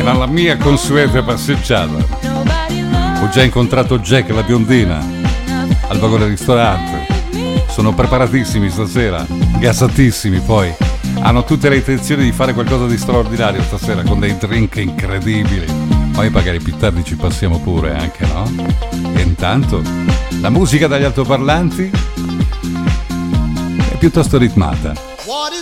tra la mia consueta passeggiata. Ho già incontrato Jack e la biondina al vagone ristorante. Sono preparatissimi stasera, gasatissimi poi. Hanno tutte le intenzioni di fare qualcosa di straordinario stasera con dei drink incredibili. Poi magari più tardi ci passiamo pure anche, no? E intanto la musica dagli altoparlanti è piuttosto ritmata.